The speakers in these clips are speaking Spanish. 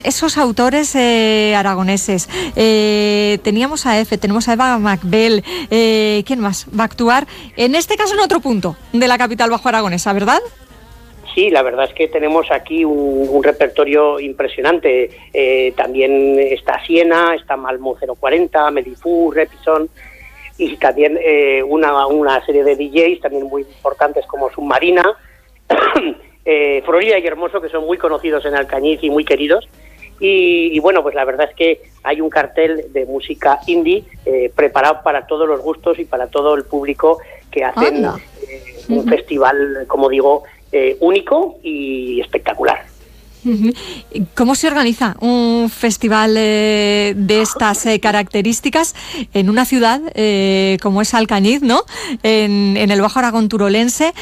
Esos autores aragoneses, teníamos a Efe, tenemos a Eva Macbel, ¿quién más va a actuar? En este caso en otro punto de la capital bajo aragonesa, ¿verdad? Sí, la verdad es que tenemos aquí un repertorio impresionante. También está Siena, está Malmo 040, Medifú, Repison, y también una serie de DJs también muy importantes como Submarina, Florida y Hermoso, que son muy conocidos en Alcañiz y muy queridos. Y bueno, pues la verdad es que hay un cartel de música indie preparado para todos los gustos y para todo el público que hacen un festival, como digo, único y espectacular. ¿Cómo se organiza un festival de estas características en una ciudad como es Alcañiz, ¿no? En el Bajo Aragón turolense,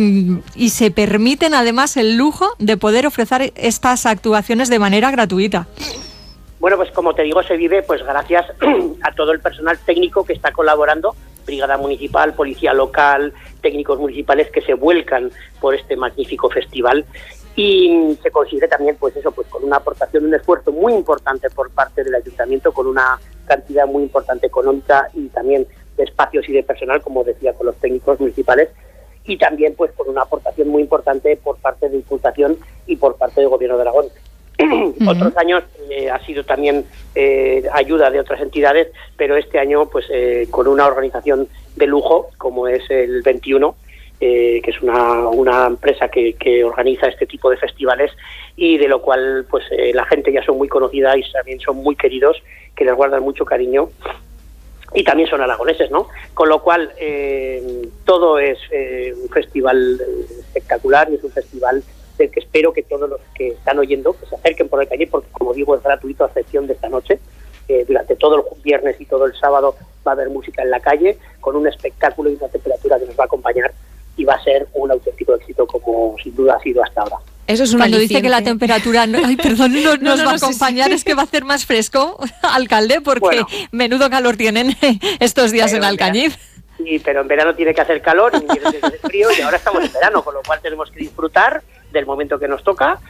y se permiten además el lujo de poder ofrecer estas actuaciones de manera gratuita? Bueno, pues como te digo, se vive pues gracias a todo el personal técnico que está colaborando, brigada municipal, policía local, técnicos municipales que se vuelcan por este magnífico festival. Y se consigue también, pues eso, pues con una aportación, un esfuerzo muy importante por parte del ayuntamiento, con una cantidad muy importante económica y también de espacios y de personal, como decía, con los técnicos municipales, y también pues con una aportación muy importante por parte de Diputación y por parte del Gobierno de Aragón. Otros años ha sido también ayuda de otras entidades, pero este año pues con una organización de lujo, como es el 21, que es una empresa que organiza este tipo de festivales y de lo cual pues la gente ya son muy conocida y también son muy queridos, que les guardan mucho cariño y también son aragoneses, ¿no? Con lo cual todo es un festival espectacular y es un festival del que espero que todos los que están oyendo que se acerquen por Alcañiz, porque como digo es gratuito a excepción de esta noche. Durante todo el viernes y todo el sábado va a haber música en la calle con un espectáculo y una temperatura que nos va a acompañar y va a ser un auténtico éxito como sin duda ha sido hasta ahora. Eso es cuando dice que la temperatura nos va a acompañar, es que va a hacer más fresco, alcalde, porque menudo calor tienen estos días en Alcañiz. Sí, pero en verano tiene que hacer calor, en invierno tiene que hacer frío y ahora estamos en verano, con lo cual tenemos que disfrutar del momento que nos toca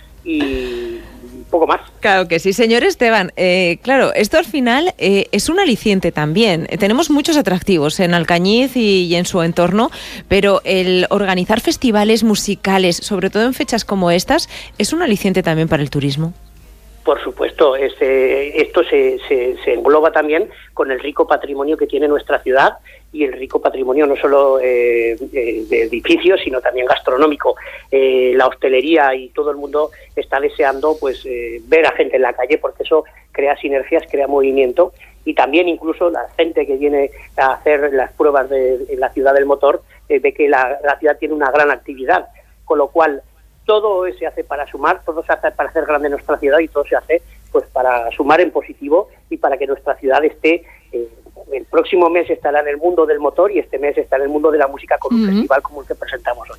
y poco más. Claro que sí, señor Esteban. Claro, esto al final es un aliciente también. Tenemos muchos atractivos en Alcañiz y en su entorno, pero el organizar festivales musicales, sobre todo en fechas como estas, es un aliciente también para el turismo. Por supuesto, esto se engloba también con el rico patrimonio que tiene nuestra ciudad y el rico patrimonio no solo de edificios, sino también gastronómico. La hostelería y todo el mundo está deseando pues ver a gente en la calle porque eso crea sinergias, crea movimiento y también incluso la gente que viene a hacer las pruebas en la ciudad del motor ve que la ciudad tiene una gran actividad, con lo cual todo se hace para sumar, todo se hace para hacer grande nuestra ciudad y todo se hace pues para sumar en positivo y para que nuestra ciudad esté, el próximo mes estará en el mundo del motor y este mes está en el mundo de la música con un festival como el que presentamos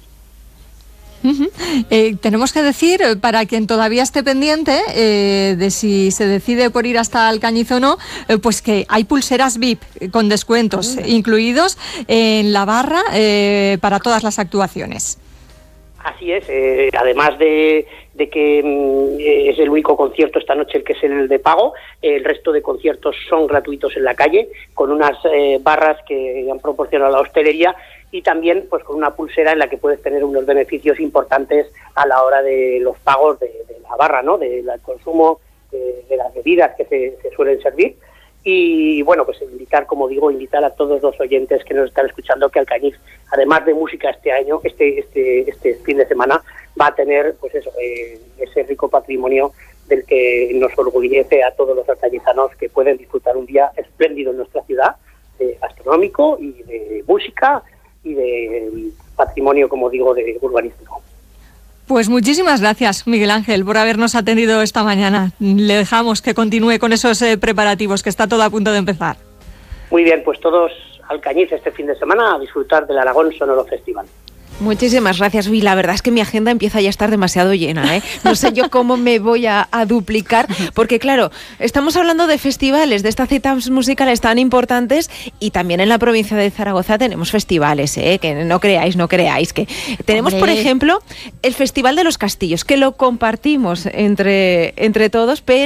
hoy. Tenemos que decir, para quien todavía esté pendiente de si se decide por ir hasta Alcañiz o no, pues que hay pulseras VIP con descuentos incluidos en la barra para todas las actuaciones. Así es, además de que es el único concierto esta noche el que es el de pago, el resto de conciertos son gratuitos en la calle, con unas barras que han proporcionado la hostelería y también pues con una pulsera en la que puedes tener unos beneficios importantes a la hora de los pagos de la barra, ¿no? Del consumo de las bebidas que se suelen servir. Y bueno, pues invitar a todos los oyentes que nos están escuchando que Alcañiz, además de música este año, este fin de semana, va a tener pues eso, ese rico patrimonio del que nos orgullece a todos los alcañizanos que pueden disfrutar un día espléndido en nuestra ciudad, gastronómico y de música y de patrimonio, como digo, de urbanístico. Pues muchísimas gracias, Miguel Ángel, por habernos atendido esta mañana. Le dejamos que continúe con esos preparativos, que está todo a punto de empezar. Muy bien, pues todos Alcañiz este fin de semana a disfrutar del Aragón Sonoro Festival. Muchísimas gracias. Uy, la verdad es que mi agenda empieza ya a estar demasiado llena, ¿eh? No sé yo cómo me voy a duplicar, porque claro, estamos hablando de festivales, de estas citas musicales tan importantes y también en la provincia de Zaragoza tenemos festivales, que no creáis, que tenemos, por ejemplo, el Festival de los Castillos, que lo compartimos entre todos, pero